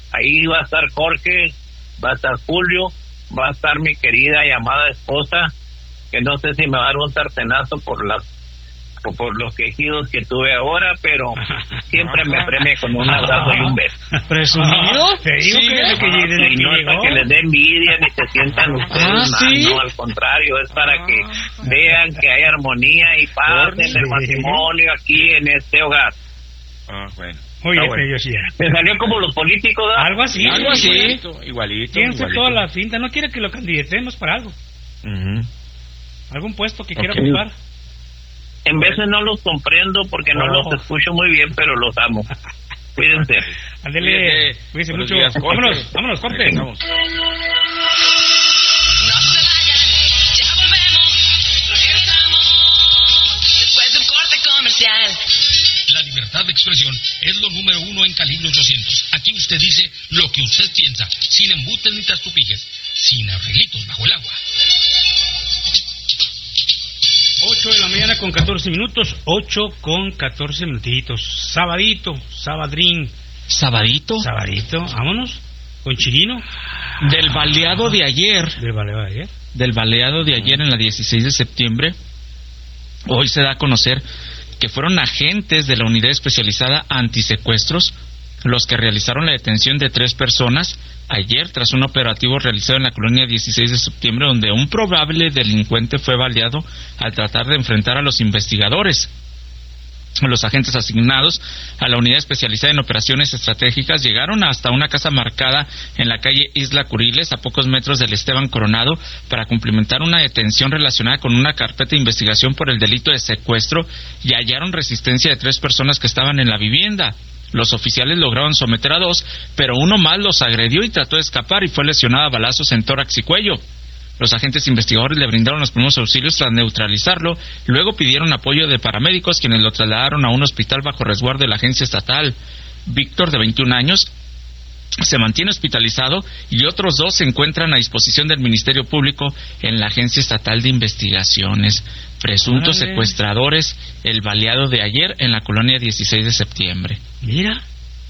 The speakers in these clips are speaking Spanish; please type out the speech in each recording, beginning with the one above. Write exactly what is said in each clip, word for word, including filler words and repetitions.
Ahí va a estar Jorge, va a estar Julio, va a estar mi querida y amada esposa, que no sé si me va a dar un sartenazo por las por, por los quejidos que tuve ahora, pero siempre me premia con un abrazo y un beso. ¿Presumido? Te digo Sí, que desde que, no, desde y que no es llegó. para que les dé envidia ni se sientan ustedes Ah, mal, ¿sí? no, al contrario, es para que vean que hay armonía y paz en el matrimonio aquí en este hogar. Ah, bueno. Muy Está bien, bueno. yo sí. Me salió como los políticos, ¿verdad? Algo así. Algo así. Igualito, igualito. Piense igualito. toda la finta. No quiere que lo candidatemos para algo. Ujú. Algún puesto que quiera Ok. ocupar. En veces no los comprendo porque no Oh. los escucho muy bien, pero los amo. Cuídense. Ándele. Cuídate. Cuídense Buenos mucho. días, corte. Vámonos, vámonos, corte. Regresamos. No se vayan, ya volvemos, regresamos después de un corte comercial. La libertad de expresión es lo número uno en Calibre ochocientos. Aquí usted dice lo que usted piensa, sin embutes ni trastupijes, sin arreglitos bajo el agua. ocho de la mañana con catorce minutos. ocho con catorce minutitos. Sabadito, sabadrín. ¿Sabadito? Sabadito, vámonos. Con Chirino. Del baleado de ayer, Del baleo de ayer. del baleado de ayer en la dieciséis de septiembre, hoy se da a conocer que fueron agentes de la Unidad Especializada Antisecuestros los que realizaron la detención de tres personas ayer tras un operativo realizado en la colonia dieciséis de septiembre, donde un probable delincuente fue baleado al tratar de enfrentar a los investigadores. Los agentes asignados a la Unidad Especializada en Operaciones Estratégicas llegaron hasta una casa marcada en la calle Isla Curiles, a pocos metros del Esteban Coronado, para cumplimentar una detención relacionada con una carpeta de investigación por el delito de secuestro, y hallaron resistencia de tres personas que estaban en la vivienda. Los oficiales lograron someter a dos, pero uno más los agredió y trató de escapar y fue lesionado a balazos en tórax y cuello. Los agentes investigadores le brindaron los primeros auxilios tras neutralizarlo. Luego pidieron apoyo de paramédicos, quienes lo trasladaron a un hospital bajo resguardo de la agencia estatal. Víctor, de veintiún años, se mantiene hospitalizado y otros dos se encuentran a disposición del Ministerio Público en la Agencia Estatal de Investigaciones. Presuntos Órale. secuestradores, el baleado de ayer en la colonia dieciséis de septiembre. Mira.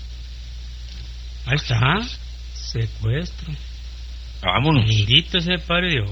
Ahí está. Secuestro. Vámonos. Bendito sea el Padre Dios.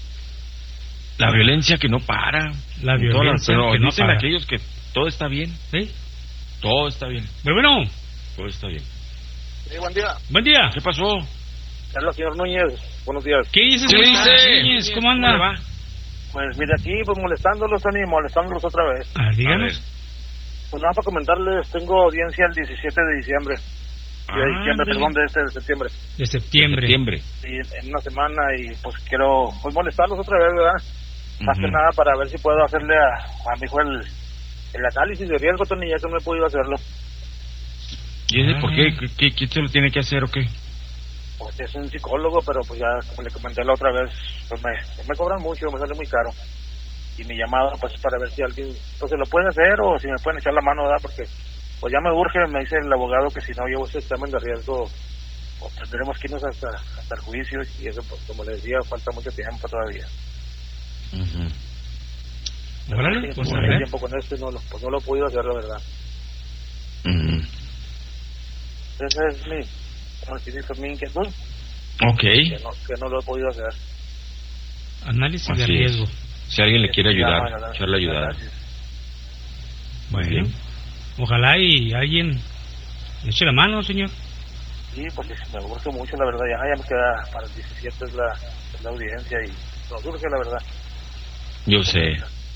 La violencia que no para. La En todas violencia pero que no dicen para. aquellos que todo está bien. ¿Sí? Todo está bien. Pero bueno, Todo está bien. Sí, buen día. buen día. ¿Qué pasó? Hola, señor Núñez. Buenos días. ¿Qué dices, ¿Qué señor dice? Núñez? ¿Cómo anda? ¿Cómo le va? Pues mire, aquí pues molestándolos, Tony, molestándolos otra vez. A ver, A ver. díganos. Pues nada, para comentarles, tengo audiencia el diecisiete de diciembre. Ah, de diciembre, ándale. perdón, de este de septiembre. De septiembre. Septiembre. Y en, en una semana y pues quiero pues molestarlos otra vez, ¿verdad? Más que Ujú. nada para ver si puedo hacerle a, a mi hijo el, el análisis de riesgo, Tony, ya que no he podido hacerlo. ¿Y ese Ah. por qué? ¿Qué, qué? ¿Quién se lo tiene que hacer o qué? Pues es un psicólogo, pero pues ya, como le comenté la otra vez, pues me, me cobran mucho, me sale muy caro. Y mi llamado pues es para ver si alguien pues se lo puede hacer o si me pueden echar la mano, ¿verdad? Porque pues ya me urge, me dice el abogado que si no llevo ese examen de riesgo, pues tendremos que irnos hasta, hasta el juicio y eso, pues como le decía, falta mucho tiempo todavía. Ujú. Órale, Sí, pues a mucho ver. tiempo con esto y no, lo- pues no lo he podido hacer, la verdad. Ujú. Esa es mi, como se dice, mi inquietud, Ok. que no, que no lo he podido hacer. Análisis de Así es. riesgo. Si alguien le quiere Ya, ayudar, bueno, gracias. echarle ayudar. Gracias. Bueno. Bien. Ojalá y alguien le eche la mano, señor. Sí, pues me urge mucho, la verdad. Ya, ya me queda para el diecisiete es la, es la audiencia y nos urge, la verdad. Yo sé.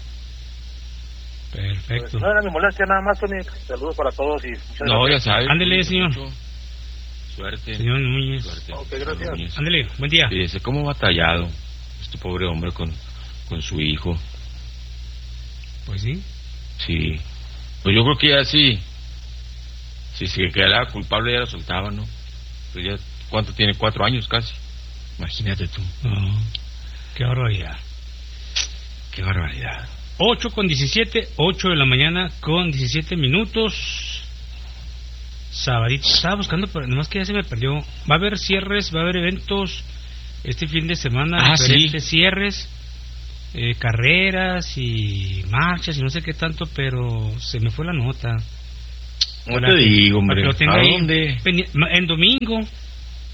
Pues, Perfecto. no era mi molestia nada más, Tony. Saludos para todos y muchas No, ya gracias. sabes. Ándele, cuídese señor. mucho. Suerte. Señor Núñez. Suerte. Ok, gracias. Núñez. Ándele, buen día. Fíjese cómo ha batallado este pobre hombre con, con su hijo. Pues sí. Sí. Pues yo creo que ya sí. Si se quedara culpable ya lo soltaba, ¿no? Pues ya, ¿cuánto tiene? Cuatro años casi. Imagínate tú. No. Qué barbaridad. Qué barbaridad. ocho con diecisiete, ocho de la mañana con diecisiete minutos. Sabadito. Estaba buscando, pero nomás que ya se me perdió. Va a haber cierres, va a haber eventos este fin de semana. Ah, diferentes cierres, eh, carreras y marchas y no sé qué tanto, pero se me fue la nota. No Para te que- digo, para hombre. que lo tenga ¿A ahí dónde? pendi- ma- En domingo,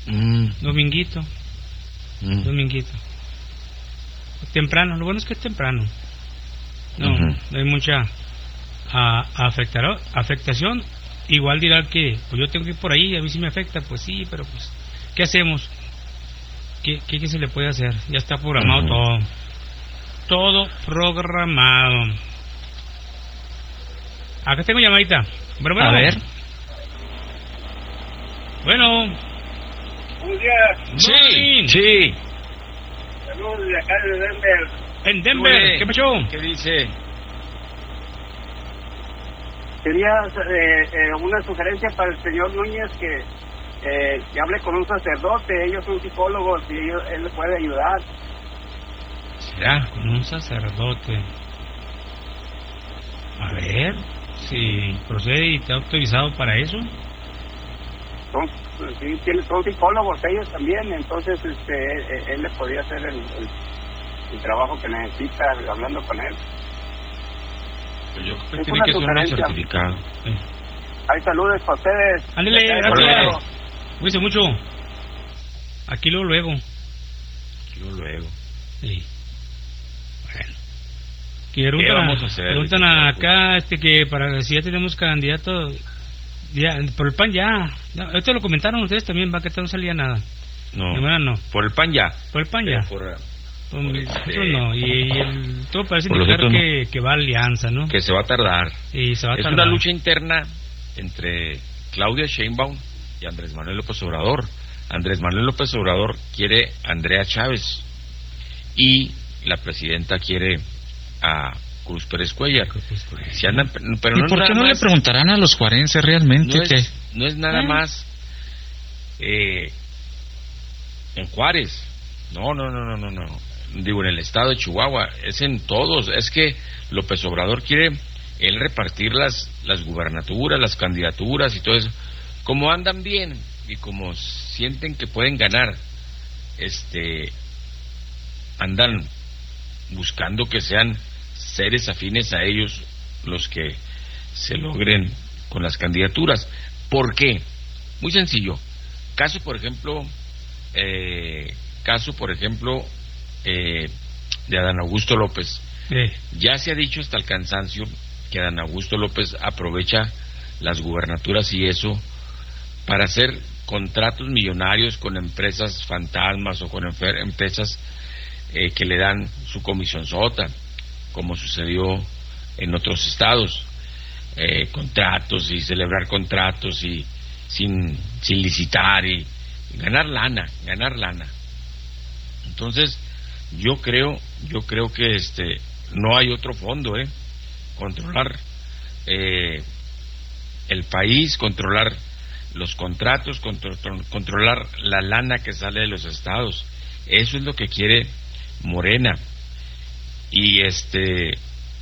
Mm. Dominguito. Mm. Dominguito. Temprano, lo bueno es que es temprano. No, Ujú. no hay mucha a, afectar, afectación. Igual dirá que pues yo tengo que ir por ahí, a mí sí me afecta, pues sí, pero pues ¿qué hacemos? ¿Qué, qué, qué se le puede hacer? Ya está programado Ujú. todo. Todo programado. Acá tengo llamadita. Bueno, bueno. A ver. Bueno. Buenos días. Sí, Morning. sí. Saludos de acá de Denver. En Denver. ¿Qué pasó? ¿Qué dice? Quería eh, eh, una sugerencia para el señor Núñez que, eh, que hable con un sacerdote. Ellos son psicólogos y ellos, él le puede ayudar. ¿Será? Con un sacerdote. A ver si procede y está autorizado para eso. Son, sí, tiene- son psicólogos ellos también. Entonces este, él, él le podría hacer el, el, el trabajo que necesita hablando con él. Pues yo creo que Es tiene una que ser un sugerencia. certificado. Hay saludos para ustedes. Ándele, De acá de gracias. Guerrero. Cuídense mucho. Aquí lo luego. Yo luego. Sí. Bueno. Que preguntan, ¿Qué a- vamos a hacer, preguntan licenciado? acá este que para si ya tenemos candidato ya, por el P A N ya. No, esto lo comentaron ustedes también, va que no salía nada. No. De manera no. Por el pan ya. Por el P A N Pero ya. por, Por por nosotros este- no. Y, y el, todo parece Por los indicar otros que, que va a alianza, ¿no? que se va a tardar. Y se va a Es tardar. una lucha interna entre Claudia Sheinbaum y Andrés Manuel López Obrador. Andrés Manuel López Obrador quiere a Andrea Chávez y la presidenta quiere a Cruz Pérez Cuellar. Si andan, pero ¿Y no es por qué nada no le más- preguntarán a los juarenses realmente no que es, no es nada ¿Eh? más eh, en Juárez, no, no, no, no, no, no, digo en el estado de Chihuahua, es en todos, es que López Obrador quiere él repartir las, las gubernaturas, las candidaturas y todo eso, como andan bien y como sienten que pueden ganar, este, andan buscando que sean seres afines a ellos los que se logren con las candidaturas. ¿Por qué? Muy sencillo. Caso, por ejemplo, eh, caso, por ejemplo, eh, de Adán Augusto López. Eh, Ya se ha dicho hasta el cansancio que Adán Augusto López aprovecha las gubernaturas y eso para hacer contratos millonarios con empresas fantasmas o con enfer- empresas eh, que le dan su comisión sota, como sucedió en otros estados, eh, contratos y celebrar contratos y sin, sin licitar y ganar lana, ganar lana. Entonces, yo creo, yo creo que este no hay otro fondo, eh, controlar eh, el país, controlar los contratos, contro- controlar la lana que sale de los estados. Eso es lo que quiere Morena. Y este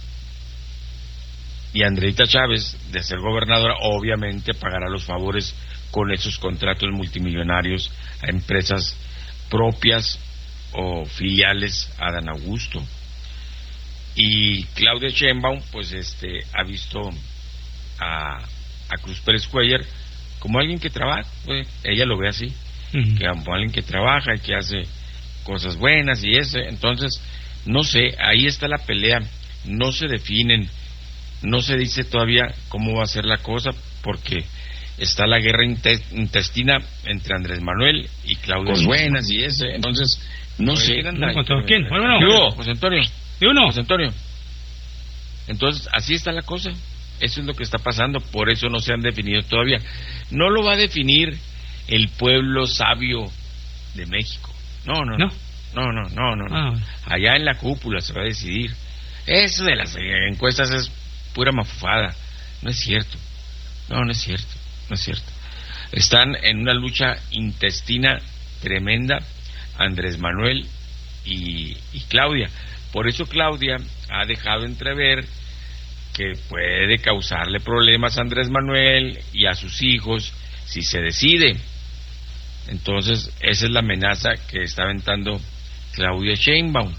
y Andreita Chávez, de ser gobernadora, obviamente pagará los favores con esos contratos multimillonarios a empresas propias o filiales a Adán Augusto. Y Claudia Sheinbaum pues este ha visto a, a Cruz Pérez Cuellar como alguien que trabaja, pues, ella lo ve así, ujú. que como alguien que trabaja y que hace cosas buenas y ese, entonces no sé, ahí está la pelea, no se definen, no se dice todavía cómo va a ser la cosa, porque está la guerra inte- intestina entre Andrés Manuel y Claudia Con- Buenas y ese, entonces no Oye, sé. ¿quién anda ahí? ¿Quién? Bueno, bueno. ¿Qué hubo, José Antonio? ¿Y uno? José Antonio. Entonces, así está la cosa. Eso es lo que está pasando. Por eso no se han definido todavía. No lo va a definir el pueblo sabio de México. No, no, no. No, no, no, no. no. Ah. Allá en la cúpula se va a decidir. Eso de las eh, encuestas es pura mafufada. No es cierto. No, no es cierto. No es cierto. Están en una lucha intestina tremenda Andrés Manuel y, y Claudia. Por eso Claudia ha dejado entrever que puede causarle problemas a Andrés Manuel y a sus hijos si se decide. Entonces, esa es la amenaza que está aventando Claudia Sheinbaum.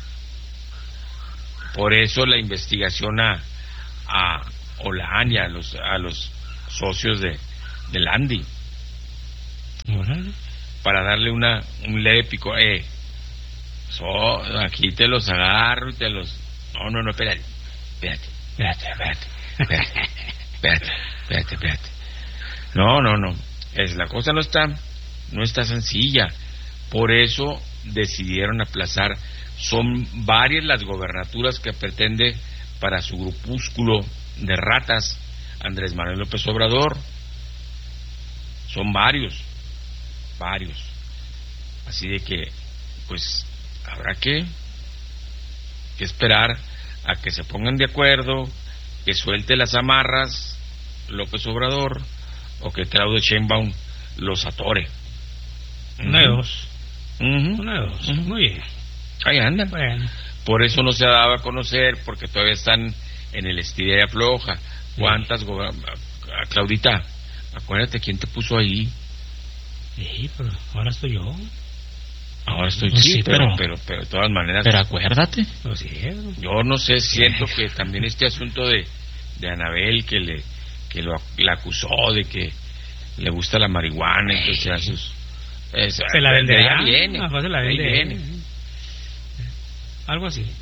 Por eso la investigación a, a Olahan y a los, a los socios de, de Landy. Órale. para darle una un leve pico. Eh, so, aquí te los agarro y te los... No, no, no, espérate, espérate, espérate, espérate, espérate, espérate, espérate, espérate. No, no, no, es, la cosa no está, no está sencilla. Por eso decidieron aplazar. Son varias las gobernaturas que pretende para su grupúsculo de ratas Andrés Manuel López Obrador. Son varios, varios. Así de que, pues, habrá que, que esperar a que se pongan de acuerdo, que suelte las amarras López Obrador, o que Claudia Sheinbaum los atore. Una de dos. Uh-huh. Una de dos. Uh-huh. Muy bien. Ahí andan. Bueno. Por eso no se ha dado a conocer, porque todavía están en el estira y afloja. ¿Cuántas gober- a Claudita, acuérdate quién te puso ahí. Sí, pero ahora estoy yo. Ahora estoy Pues sí, sí, pero, pero- pero, pero de todas maneras, Pero acuérdate. Pues sí, yo no sé, siento que también este asunto de, de Anabel, que le que lo la acusó de que le gusta la marihuana, entonces ya sus, es- se la de venderá. ahí viene, Mejor se la de ahí vende. viene. Algo así.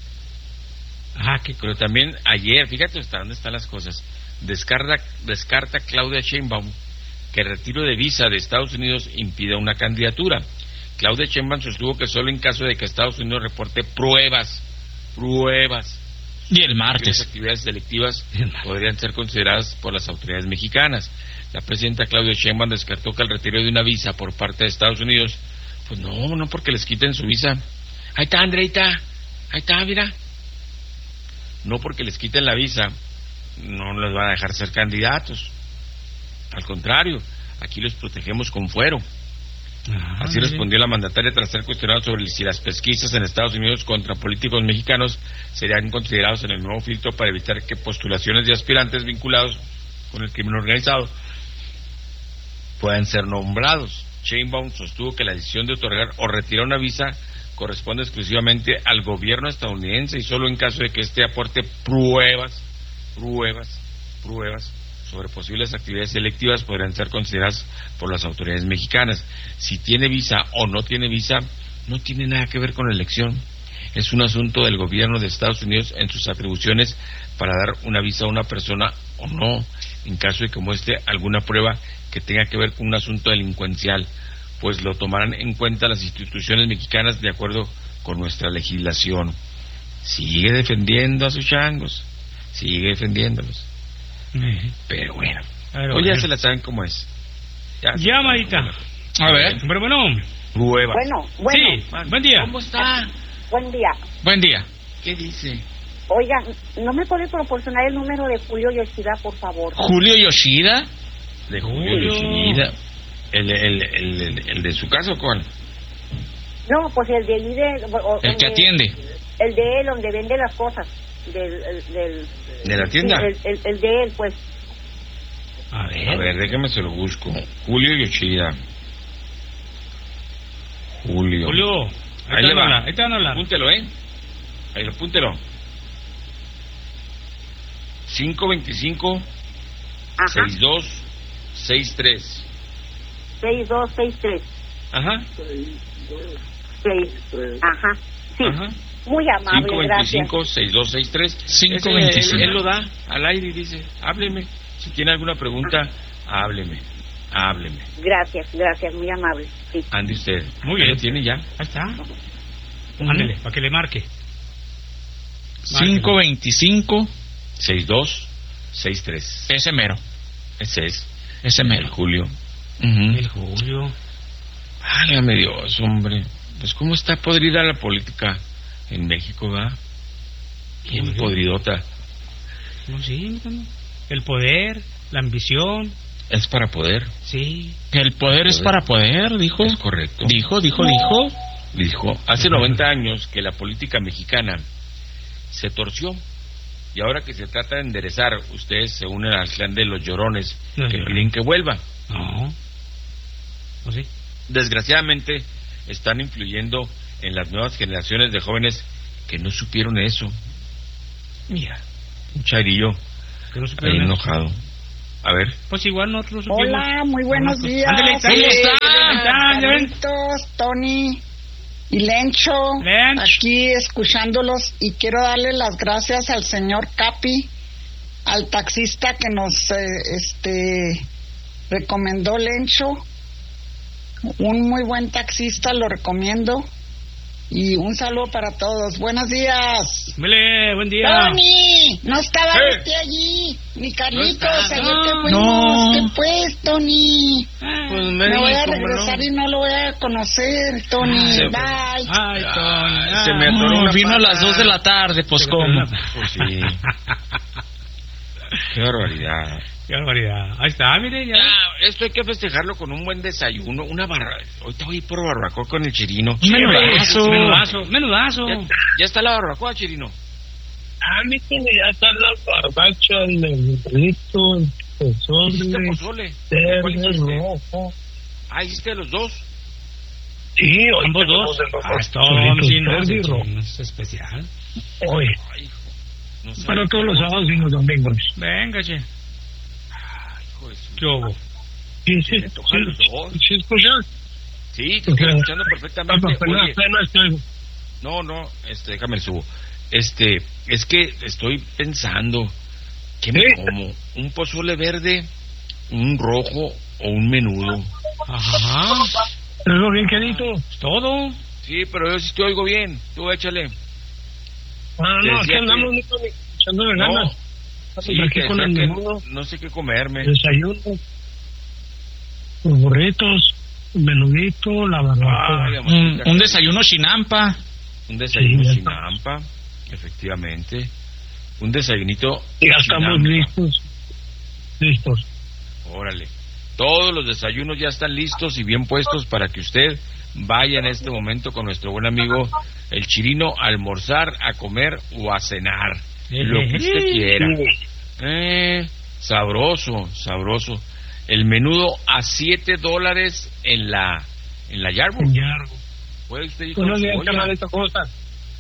Ajá, que Pero también ayer, fíjate hasta dónde están las cosas, descarta, descarta Claudia Sheinbaum que el retiro de visa de Estados Unidos impida una candidatura. Claudia Sheinbaum sostuvo que solo en caso de que Estados Unidos reporte pruebas, pruebas, Y el que las martes. actividades delictivas podrían ser consideradas por las autoridades mexicanas. La presidenta Claudia Sheinbaum descartó que el retiro de una visa por parte de Estados Unidos, pues no, no porque les quiten su visa. Ahí está, Andreita, ahí está, mira. No porque les quiten la visa, no les van a dejar ser candidatos. Al contrario, aquí los protegemos con fuero. Ajá, Así muy respondió la mandataria tras ser cuestionada sobre si las pesquisas en Estados Unidos contra políticos mexicanos serían considerados en el nuevo filtro para evitar que postulaciones de aspirantes vinculados con el crimen organizado puedan ser nombrados. Sheinbaum sostuvo que la decisión de otorgar o retirar una visa corresponde exclusivamente al gobierno estadounidense y solo en caso de que éste aporte pruebas, pruebas, pruebas sobre posibles actividades selectivas podrán ser consideradas por las autoridades mexicanas. Si tiene visa o no tiene visa, no tiene nada que ver con la elección. Es un asunto del gobierno de Estados Unidos en sus atribuciones para dar una visa a una persona o no, en caso de que muestre alguna prueba que tenga que ver con un asunto delincuencial, pues lo tomarán en cuenta las instituciones mexicanas de acuerdo con nuestra legislación. Sigue defendiendo a sus changos, sigue defendiéndolos. bien. Pero bueno, Pero hoy ya bueno. se la saben cómo es. Ya se Llamadita. la saben cómo A ver. es. Pero bueno. Pruebas. Bueno, bueno, Sí, buen día. ¿Cómo está? buen día. Buen día. ¿Qué dice? Oiga, ¿no me puede proporcionar el número de Julio Yoshida, por favor? Julio Yoshida. De Julio Julio. Yoshida. ¿El, el, el, el, el de su casa o cuál? No, pues el de allí de... o- El que donde- atiende. El de él, donde vende las cosas. Del, el- del, ¿De la tienda? Sí, el, el, el de él, pues. A ver. A ver, déjame se lo busco. Julio Yoshida. Julio. Julio. Ahí, Ahí te le van a va. hablar, ahí te van a hablar. Apúntelo, ¿eh? Ahí lo apúntelo. cinco veinticinco Ajá. sesenta y dos sesenta y tres. seis dos seis tres. Ajá. seis. Ajá. Sí. Ajá. Muy amable, cinco gracias. veinticinco sesenta y dos sesenta y tres. cinco Ese, veinticinco. Él, él lo da al aire y dice, hábleme. Si tiene alguna pregunta, hábleme. Hábleme. Gracias, gracias, muy amable. Sí. Ande usted. Muy Ahí bien. lo tiene ya. Ahí está. Ándele, para que le marque. cinco veinticinco. sesenta y dos sesenta y tres. Ese mero. Ese es. Ese El mero. Julio. El Julio. Válgame Dios, hombre. Pues cómo está podrida la política en México, ¿verdad? Bien Julio. podridota. No, sí, no. El poder, la ambición. Es para poder. Sí. El poder es para poder, dijo. Es correcto. Dijo, dijo, dijo. Dijo, hace noventa años que la política mexicana se torció. Y ahora que se trata de enderezar, ustedes se unen al clan de los llorones Los que llorones. piden que vuelva. No. ¿O sí? Desgraciadamente, están influyendo en las nuevas generaciones de jóvenes que no supieron eso. Mira, un chairillo Que no ahí supieron eso. enojado. A ver. Pues igual nosotros supimos. Hola, muy buenos Pues, días. ándele, ¿Cómo ándele. está? ya, ya ven. Carlitos, Tony y Lencho, Lench. aquí escuchándolos, y quiero darle las gracias al señor Capi, al taxista que nos eh, este recomendó Lencho, un muy buen taxista, lo recomiendo. Y un saludo para todos. Buenos días. Vale, buen día. Tony, no estaba ¿Qué? Betty allí, ni Carlitos, No está, ayer no. que fuimos. No. ¿Qué pues, Tony? Pues Me voy a dijo, regresar ¿no? y no lo voy a conocer, Tony. Se- Bye. Ay, Tony. Ay, se me atoró No, una vino a pata. las dos de la tarde, pues cómo. Pues sí. Qué barbaridad. Qué barbaridad. Ahí está, mire, ya. Ya, esto hay que festejarlo con un buen desayuno, una barra... Ahorita voy a ir por barbacoa con el Chirino. Un menudazo. Menudazo, menudazo. Ya, ya está la barbacoa, Chirino. A mí que ya están las barbachas, el negrito, el ¿Hiciste pozole, pozole? ¿Cuál verde, hiciste? rojo. Ah, ¿hiciste los dos? Sí, hoy Ambos tenemos dos. de los Ah, dos esto, solitos, sí, no, verde y sí, rojo. no es especial. Hoy, Ay, hijo. No sé. para todos los sábados y los domingos. Venga, che. Ay, hijo de su- ¿Qué hubo? Sí, sí, Se me tocan los sí, dos. sí, escuchas. Sí, te estoy escuchando Ah, perfectamente. pues, apenas, Oye, apenas estoy... no, no, este, déjame el subo. Este, es que estoy pensando, ¿qué me ¿Sí? como? ¿Un pozole verde, un rojo o un menudo? Ajá. ¿Todo bien, querido? Todo. Sí, pero yo sí te oigo bien. Tú échale. Ah, Te no, aquí decía que- andamos Nico, echándole No, ganas. sí, Estamos aquí te con el decía que menudo, no sé qué comerme. desayuno, los burritos, el menudito, la barbacoa. Ay, Un, amorcita, un qué desayuno chinampa. Un desayuno Sí, ya sin está. ampa, efectivamente. Un desayunito Ya sin estamos ampa. listos. Listos. Órale. Todos los desayunos ya están listos y bien puestos para que usted vaya en este momento con nuestro buen amigo el Chirino a almorzar, a comer o a cenar. Lo que usted quiera. Eh, sabroso, sabroso. El menudo a siete dólares en la en la Yardboard. Ya. Puede usted ir con Buenos su días, olla. carnalito, ¿cómo estás?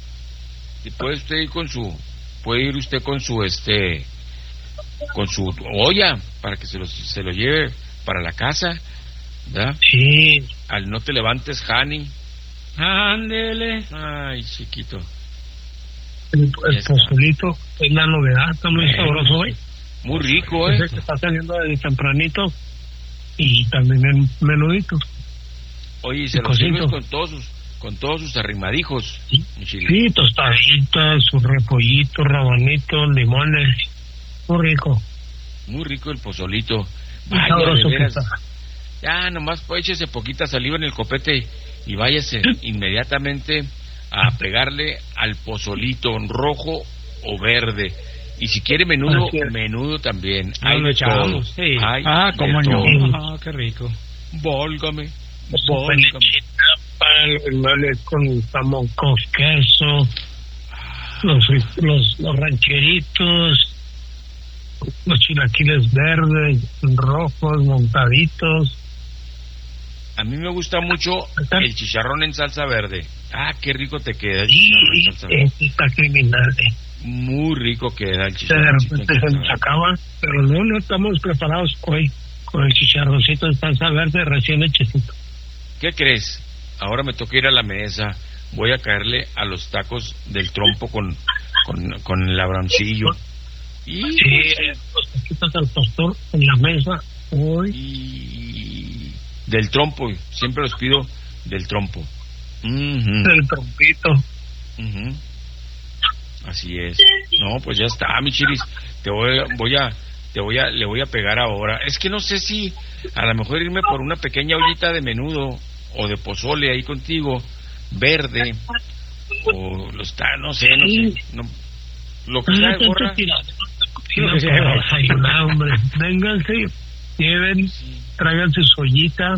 Y puede usted ir con su, puede ir usted con su este, con su olla para que se lo, se lo lleve para la casa, ¿verdad? Sí. Al no te levantes, Hani. Ándele. Ay, chiquito. El, Ya el está. pozolito es la novedad, está muy Eh, sabroso hoy. Muy rico, ¿eh? Ese que está saliendo desde tempranito y también el menudito. Oye, y se el lo sirves cosito. con todos sus, con todos sus arrimadijos, mi chile. Sí, tostaditas, sus repollitos, rabanitos, limones. Muy rico. Muy rico el pozolito. Muy Vaya, sabroso de que veras. está. Ya, nomás pues, échese poquita saliva en el copete y váyase inmediatamente a pegarle al pozolito rojo o verde. Y si quiere menudo, Así es. menudo también. Ah, Hay lo de echamos, todo. sí. Hay Ah, de cómo no. todo. Ah, qué rico. Válgame, Su válgame. panechinapa, el mole con jamón con queso, los, los, los rancheritos, los chilaquiles verdes, rojos, montaditos. A mí me gusta mucho Ajá. el chicharrón en salsa verde. Ah, qué rico te queda el Y chicharrón en salsa verde. este está criminal. eh. Muy rico queda el De chicharrón. repente se nos acaba, pero no, no estamos preparados hoy con el chicharroncito de salsa verde recién hechecito. ¿Qué crees? Ahora me toca ir a la mesa. Voy a caerle a los tacos del trompo con, con, con el abroncillo. Y, Sí, eh, los taquitos al pastor en la mesa hoy. y del trompo. Siempre los pido del trompo. Ujú, El trompito. ujú. Así es. No, pues ya está, mi chiris. Te voy, voy a, te voy a, le voy a pegar ahora. Es que no sé si a lo mejor irme por una pequeña ollita de menudo o de pozole ahí contigo, verde, o los está, no sé, no sé. No, lo que sea, No gorra. tanto tiradero, no para desayunar, hombre. Vénganse, lleven, tráiganse su ollita,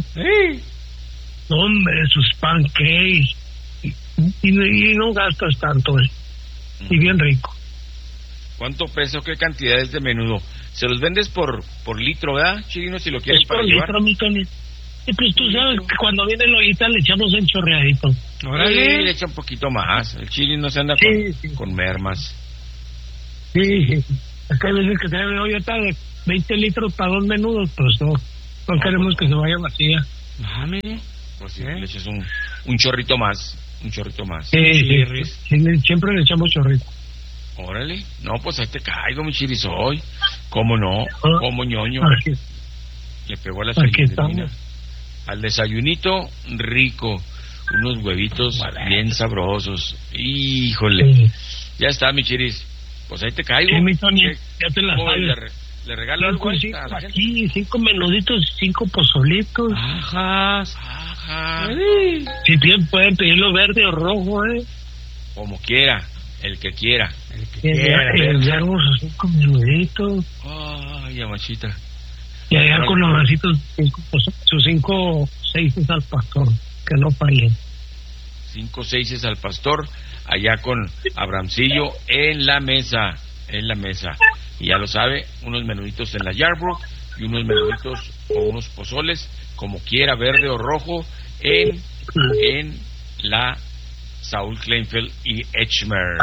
hombre, sus pancakes. Y, y, y no gastas tanto, eh. Y bien rico. ¿Cuánto peso, qué cantidades de menudo? Se los vendes por por litro, ¿verdad, Chirino? Si lo quieren Es para por llevar. litro, mi Tony. Y pues tú sabes que cuando viene la ollita le echamos en chorreadito. Sí, le echa un poquito más. El chili no se anda Sí, con, sí. con mermas. Sí, sí. Es que hay veces que trae una ollita de veinte litros para dos menudos, pues no. No queremos que se vaya vacía. Ah, mire. pues sí, ¿Eh? le echas un, un chorrito más, un chorrito más. Sí, sí, sí, le- siempre le echamos chorrito. Órale, no, pues ahí te caigo, mi chirisoy. ¿Cómo no? Ah, ¿Cómo ñoño? Aquí, Le pegó a la aquí chilindrina. estamos. Al desayunito rico, unos huevitos bien sabrosos. Híjole, Sí. ya está, mi chiris. Pues ahí te caigo. Sí, mi Tony, ¿Qué- ya te la cómo sabes. le, re- le regalo algo Cinco, a cinco, a la gente? aquí, cinco menuditos, cinco pozolitos. Ajas. Ajá. Si bien pueden pedirlo verde o rojo, ¿eh? Como quiera, el que quiera. El que Y quiera. allá, y allá sus cinco menuditos. Ay, amachita. Y allá con los bracitos, cinco, pozo- sus cinco seises al pastor, que no fallen. Cinco seises al pastor, allá con Abramcillo en la mesa, en la mesa. Y ya lo sabe, unos menuditos en la Yarbrough y unos menuditos o unos pozoles, como quiera, verde o rojo, en, en la Saúl Kleinfeld y Etchmer.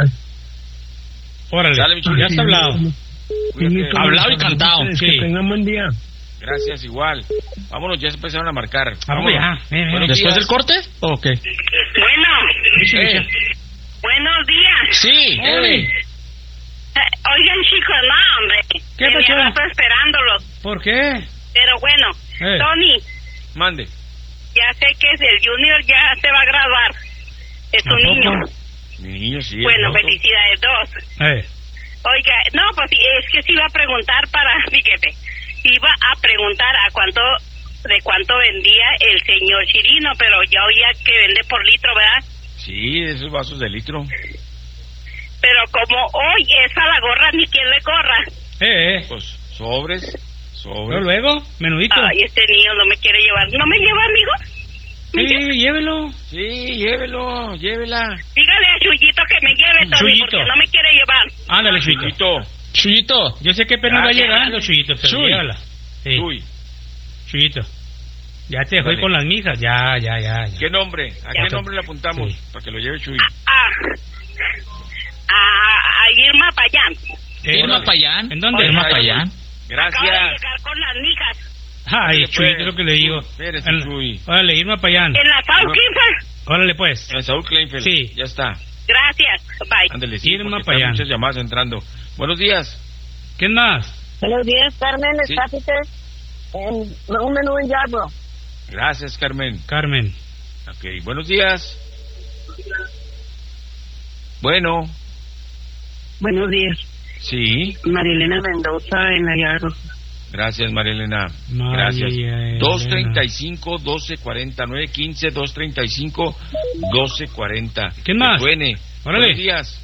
Órale, Sale, mi chico. ya está hablado. Cuídate. Hablado y cantado. Que Sí. tengan buen día. Gracias, igual. Vámonos, ya se empezaron a marcar. Vamos ya. Vámonos. Ven, ven. Buenos ¿Después días. del corte? ¿O qué? Bueno, Eh, buenos días. Sí. eh, Eh, oigan, chicos, no, hombre. ¿Qué Tenía pasó? rato esperándolos. ¿Por qué? Pero bueno, Eh. Tony, mande. ya sé que es el Junior, ya se va a graduar. Es ¿A un poco? niño. Mi niño, sí. Bueno, ¿no? felicidades, dos. Eh. Oiga, no, pues sí, es que sí iba a preguntar para, fíjate, iba a preguntar a cuánto, de cuánto vendía el señor Chirino, pero ya oía que vende por litro, ¿verdad? Sí, esos vasos de litro. Pero como hoy es a la gorra, ni quien le corra. Eh, eh. Pues sobres, Luego, sobres. luego, menudito. Ay, este niño no me quiere llevar. ¿No me lleva, amigo? ¿Me lleva? Sí, llévelo. Sí, llévelo, llévela. Dígale a Chuyito que me lleve, Tony, Chuyito. porque no me quiere llevar. Ándale, Chuyito. Chuyito. Chuyito. Yo sé que apenas Ya, va ya, llegando, Chuyito, pero Chuy. llévala. Sí, Chuy. Chuyito. Ya te dejó ir Dale. con las mijas. Ya, ya, ya. ya. ¿Qué nombre? ¿A Ya. qué nombre le apuntamos? Sí. Para que lo lleve Chuy. Ah, a, a Irma Payán. Eh, Irma Payán. ¿En dónde? Irma Ay, Payán. Acaba de Gracias. llegar con las mijas. Ay, Ándale, Chuyito, pues. es lo que le digo. Espérese, En- Chuy. Órale, Irma Payán. En la South Kingsford. Órale, pues. En Saúl Kleinfeld. Sí. Ya está. Gracias. Bye. Ándale, sí, Irma porque están Payán. muchas llamadas entrando. Buenos días. ¿Quién más? Buenos días, Carmen. Sí. ¿Está Peter? En un menú en Yarbrough. Gracias, Carmen. Carmen. Ok, buenos días. Bueno, Buenos días. sí. Marilena Mendoza en la Yarbrough. Gracias, María Elena. María Gracias. Elena. dos treinta y cinco, doce cuarenta, nueve quince, dos treinta y cinco, doce cuarenta. ¿Quién más? Que suene. Órale. Buenos días.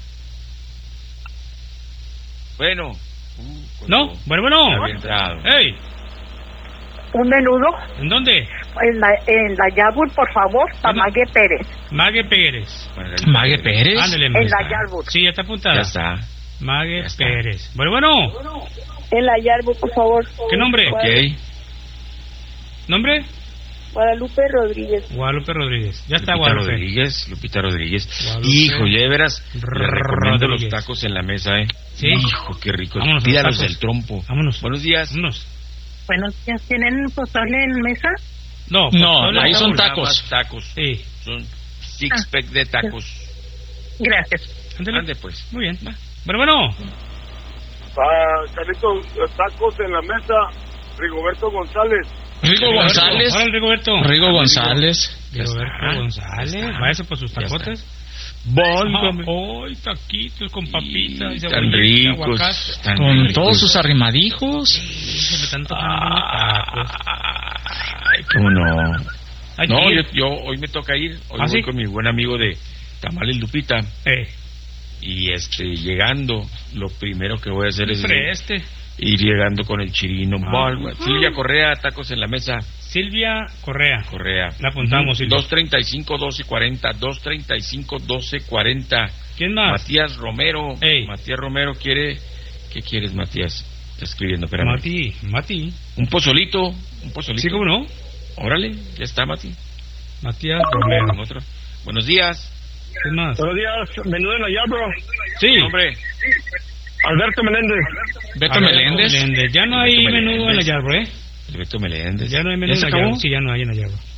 Bueno. Uh, ¿No? cuando Bueno, bueno. había entrado. ¡Ey! Un menudo ¿En dónde? en la, en la Yarbrough, por favor, para ¿Dónde? Mague Pérez. Mague Pérez. Margarita Mague Pérez. Ándale, En Mague. la Yarbrough. Sí, ya está apuntada. Ya está. Mague Ya está. Pérez. Bueno, bueno. En la Yarbrough, por favor. ¿Qué nombre? Ok. ¿Nombre? Guadalupe Rodríguez. Guadalupe Rodríguez. Ya está, Lupita Guadalupe. Rodríguez, Lupita Rodríguez. Guadalupe Hijo, ya de veras, le recomiendo los Rodríguez. tacos en la mesa, ¿eh? Sí. Hijo, qué rico. Vámonos a los Pídalos tacos. del trompo. Vámonos. Buenos días. Vámonos. Buenos días. ¿Tienen pozole en mesa? No, No, pozole ahí son Saúl. tacos. Nada más tacos. Sí. Son six pack de tacos. Gracias. Ándale. Ande, pues. Muy bien. Va. Bueno, bueno. Ah, Carlitos, tacos en la mesa, Rigoberto González. Rigo González. Hola, Rigoberto. Rigo González. Ya Rigoberto está. González. Ya está. Váyase por sus Ya está. tacotes. Válgame. Ay, taquitos con papitas. y Tan cebollita, ricos. aguacate. Tan Con ricos. todos sus arrimaditos. Se me están tocando unos tacos. Ay, cómo no. Hay No, que yo, ir. yo hoy me toca ir. Hoy ¿Ah, voy sí? con mi buen amigo de Tamales Lupita. Eh, Y este, llegando, lo primero que voy a hacer es preste. ir llegando con el chirino. Ah. Bol- Silvia Correa, tacos en la mesa. Silvia Correa. Correa. La apuntamos, Silvia. dos treinta y cinco, doce cuarenta. dos treinta y cinco, doce cuarenta. ¿Quién más? Matías Romero. Ey. Matías Romero quiere. ¿Qué quieres, Matías? Está escribiendo, espérame. Mati, Mati. Un pozolito. Un pozolito. Sí, cómo no. Órale, ya está, Mati. Matías Con Romero. otro. Buenos días. ¿Quién más? Buenos días, menudo en la Yarbrough. Sí. Hombre. Alberto Meléndez. Beto Alberto Meléndez. Meléndez. Ya no hay Beto menudo en la Meléndez. Yarbrough, ¿eh? El Beto Meléndez. Ya no hay menudo se en la acabó? Yarbrough. Sí, ya no hay en la Yarbrough.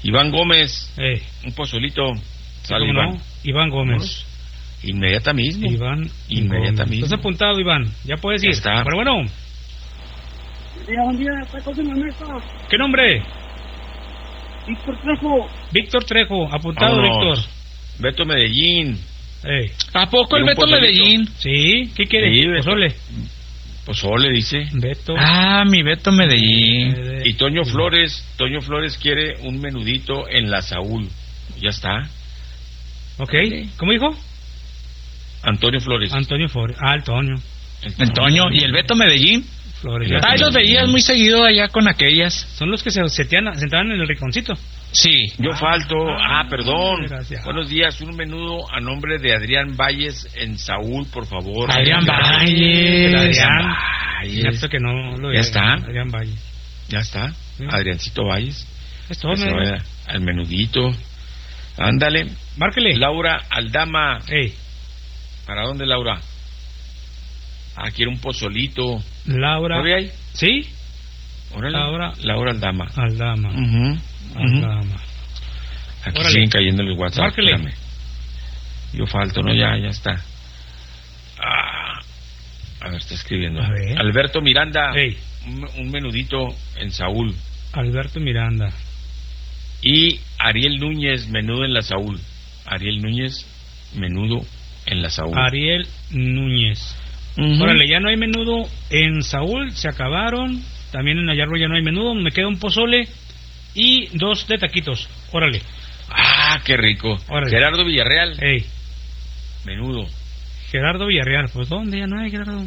Iván Gómez, Eh, un pozolito. Sale ¿cómo Iván. no? Iván Gómez. Vámonos. Inmediata mismo. Iván Inmediata Gómez. mismo. ¿Estás apuntado, Iván? Ya puedes Ya ir. está. Pero bueno, Buen día, buen día, tacos en la mesa. ¿qué nombre? Víctor Trejo. Víctor Trejo. Apuntado, Vámonos. Víctor. Beto Medellín. Eh. ¿A poco el ¿Y un Beto pozolito? Medellín? Sí, ¿qué quiere? Sí, Beto. Pozole. Pozole, dice. Beto. Ah, mi Beto Medellín. Eh, Y Toño Flores, Toño Flores quiere un menudito en la Saúl. Ya está. Ok, ¿cómo dijo? Antonio Flores. Antonio Flores. Ah, el Toño. El Toño. ¿Y el Beto Medellín? Flores. El Beto Ay, los veías muy seguido allá con aquellas. Son los que se setean- sentaban en el rinconcito. Sí. Yo Ah, falto. Ah, ah, perdón. gracias. Buenos días. Un menudo a nombre de Adrián Valles en Saúl, por favor. Adrián El Valles. Adrián. Valles. Cierto que no lo Ya está. Adrián Valle. Ya está. Sí. Adriancito Valles. Es todo, Que se ¿no? vaya al menudito. Ándale. Márquele. Laura Aldama. Ey, ¿Para dónde, Laura? Ah, quiere un pozolito. Laura. ¿Lo ve ahí? ¿Sí? Órale. Laura. Laura Aldama. Aldama. Ujú, ujú. Aldama. Aquí Órale. siguen cayendo los WhatsApp. Márquele. Espérame. Yo falto, ¿no? Ya, ya está. Ah, a ver, está escribiendo. A ver. Alberto Miranda. Ey, Un, un menudito en Saúl. Alberto Miranda. Y Ariel Núñez, menudo en la Saúl. Ariel Núñez, menudo en la Saúl. Ariel Núñez. Ujú. Órale, ya no hay menudo en Saúl, se acabaron. También en Ayarro ya no hay menudo, me queda un pozole y dos de taquitos. Órale. Ah, qué rico. Órale. Gerardo Villarreal, Ey, menudo. Gerardo Villarreal, pues ¿dónde? Ya no hay Gerardo.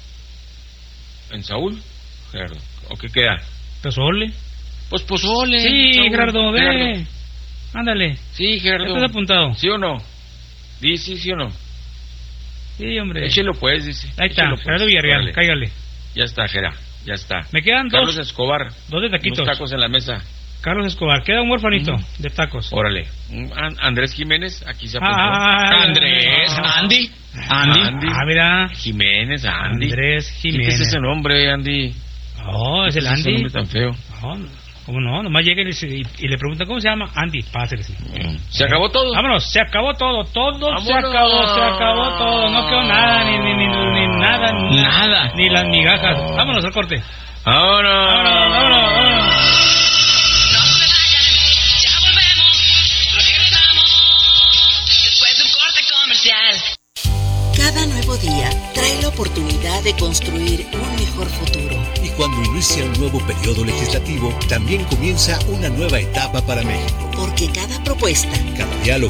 ¿En Saúl? Gerardo. ¿O qué queda? Pozole. Pues pozole. Sí, Saúl. Gerardo, ve. Gerardo. Ándale. Sí, Gerardo. ¿Estás apuntado? ¿Sí o no? Sí, sí, sí o no. Sí, hombre. Échelo pues, dice. Ahí está, Échelo, pues. Gerardo Villarreal, Órale. cáigale. Ya está, Gera. Ya está. Me quedan Carlos dos, Escobar. dos de taquitos. Unos tacos en la mesa. Carlos Escobar, queda un huerfanito Ujú. de tacos. Órale. Un An- Andrés Jiménez, aquí se apuntó. Ah, Andrés, Andy. Andy. Andy. Ah, mira. Jiménez, Andy. Andrés ¿Qué Jiménez. es ese nombre, Andy? Oh, es el ¿Qué ese Andy. nombre tan feo? No, ¿cómo no? Nomás llega y, se- y- y le preguntan cómo se llama. Andy, pásele. sí. ¿Se acabó todo? Vámonos, se acabó todo, todo se Vámonos. acabó, se acabó todo. No quedó nada, ni, ni, ni, ni nada, ni, Nada. ni las migajas. Vámonos al corte. Ahora. Vámonos, vámonos, vámonos. No se vayan, ya volvemos, regresamos después de un corte comercial. Cada nuevo día trae la oportunidad de construir un mejor futuro. Y cuando inicia un nuevo periodo legislativo, también comienza una nueva etapa para México. Porque cada propuesta, Cada diálogo